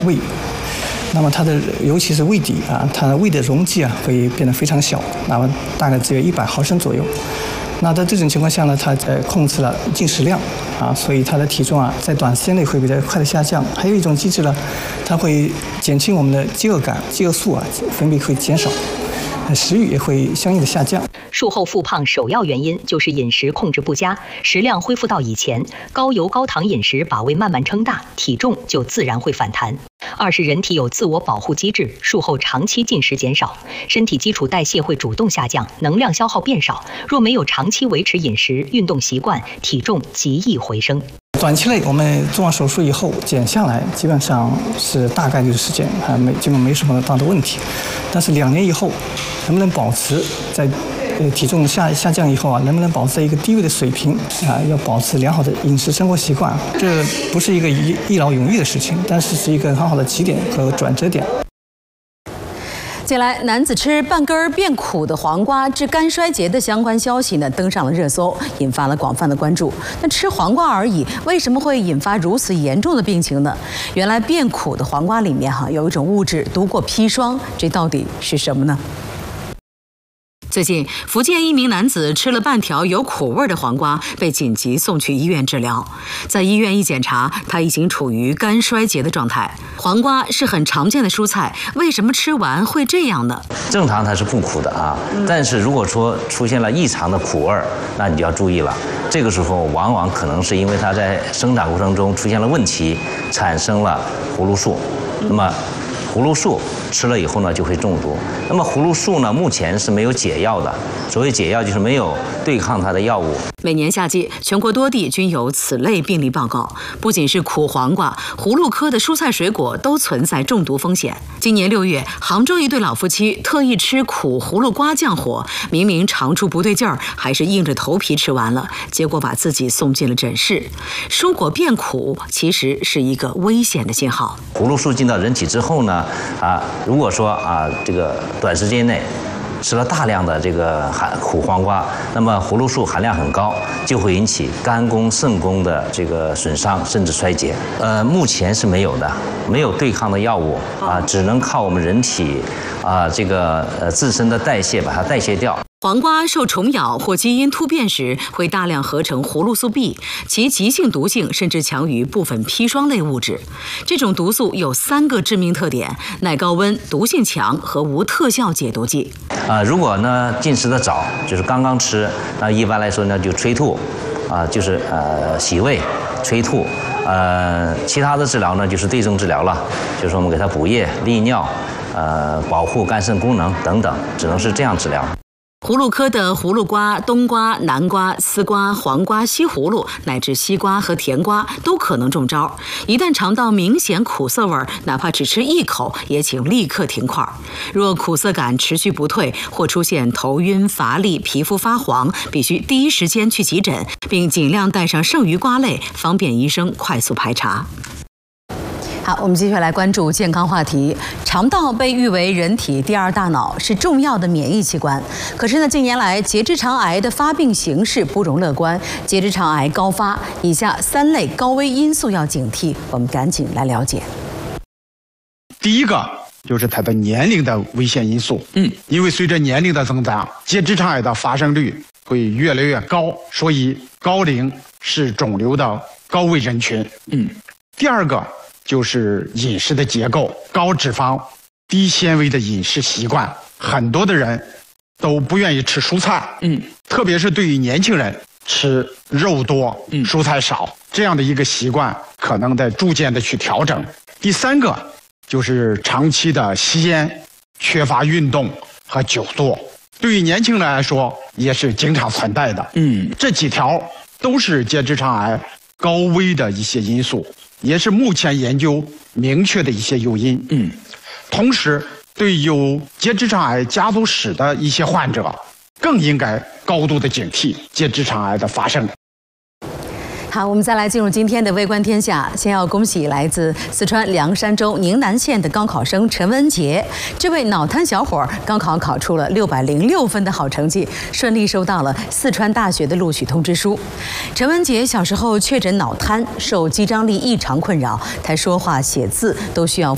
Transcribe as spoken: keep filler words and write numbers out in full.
胃。那么它的尤其是胃底啊，它的胃的容积啊会变得非常小，那么大概只有一百毫升左右。那在这种情况下呢，它呃控制了进食量啊，所以它的体重啊在短时间内会比较快的下降。还有一种机制呢，它会减轻我们的饥饿感，饥饿素啊分泌会减少，食欲也会相应的下降。 术后复胖首要原因就是饮食控制不佳，食量恢复到以前，高油高糖饮食把胃慢慢撑大，体重就自然会反弹。二是人体有自我保护机制，术后长期进食减少，身体基础代谢会主动下降，能量消耗变少。若没有长期维持饮食、运动习惯，体重极易回升。 短期内我们做完手术以后减下来，基本上是大概率的事件，还没基本没什么大的问题。但是两年以后，能不能保持在呃体重下下降以后啊，能不能保持在一个低位的水平啊？要保持良好的饮食生活习惯，这不是一个一一劳永逸的事情，但是是一个很好的起点和转折点。 近来，男子吃半根变苦的黄瓜致肝衰竭的相关消息呢登上了热搜，引发了广泛的关注。那吃黄瓜而已，为什么会引发如此严重的病情呢？原来变苦的黄瓜里面哈有一种物质毒过砒霜，这到底是什么呢？最近，福建一名男子吃了半条有苦味的黄瓜，被紧急送去医院治疗。在医院一检查，他已经处于肝衰竭的状态。黄瓜是很常见的蔬菜，为什么吃完会这样呢？ 正常它是不苦的啊，但是如果说出现了异常的苦味，那你就要注意了。这个时候往往可能是因为它在生长过程中出现了问题，产生了葫芦素。那么葫芦素吃了以后呢，就会中毒。那么葫芦素呢，目前是没有解药的。所谓解药，就是没有对抗它的药物。 每年夏季，全国多地均有此类病例报告。不仅是苦黄瓜，葫芦科的蔬菜水果都存在中毒风险。今年六月，杭州一对老夫妻特意吃苦葫芦瓜降火，明明尝出不对劲儿，还是硬着头皮吃完了，结果把自己送进了诊室。蔬果变苦其实是一个危险的信号。 葫芦素进到人体之后呢，啊，如果说啊这个短时间内吃了大量的这个含苦黄瓜，那么葫芦素含量很高，就会引起肝功、肾功的这个损伤，甚至衰竭。呃，目前是没有的，没有对抗的药物啊，只能靠我们人体啊这个呃自身的代谢把它代谢掉。 黄瓜受虫咬或基因突变时，会大量合成葫芦素 B， 其急性毒性甚至强于部分砒霜类物质。这种毒素有三个致命特点：耐高温、毒性强和无特效解毒剂。 啊、呃，如果呢进食的早，就是刚刚吃，那一般来说呢就催吐，啊、呃，就是呃洗胃、催吐。呃，其他的治疗呢就是对症治疗了，就是我们给它补液、利尿，呃，保护肝肾功能等等，只能是这样治疗。 葫芦科的葫芦瓜、冬瓜、南瓜、丝瓜、黄瓜、西葫芦乃至西瓜和甜瓜都可能中招。一旦尝到明显苦涩味儿，哪怕只吃一口，也请立刻停块。若苦涩感持续不退，或出现头晕、乏力、皮肤发黄，必须第一时间去急诊，并尽量带上剩余瓜类，方便医生快速排查。好，我们接下来关注健康话题。肠道被誉为人体第二大脑，是重要的免疫器官。可是呢，近年来结直肠癌的发病形势不容乐观，结直肠癌高发，以下三类高危因素要警惕，我们赶紧来了解。 第一个就是它的年龄的危险因素，嗯，因为随着年龄的增长，结直肠癌的发生率会越来越高，所以高龄是肿瘤的高危人群，嗯。第二个就是饮食的结构，高脂肪、低纤维的饮食习惯，很多的人都不愿意吃蔬菜，嗯，特别是对于年轻人，吃肉多、嗯、蔬菜少这样的一个习惯，可能在逐渐的去调整。第三个就是长期的吸烟、缺乏运动和久坐，对于年轻人来说也是经常存在的，嗯，这几条都是结直肠癌高危的一些因素。也是目前研究明确的一些诱因。嗯，同时对有结直肠癌家族史的一些患者，更应该高度的警惕结直肠癌的发生。 好，我们再来进入今天的微观天下。先要恭喜来自四川凉山州宁南县的高考生陈文杰，这位脑瘫小伙高考考出了六百零六分的好成绩，顺利收到了四川大学的录取通知书。陈文杰小时候确诊脑瘫，受肌张力异常困扰，他说话、写字都需要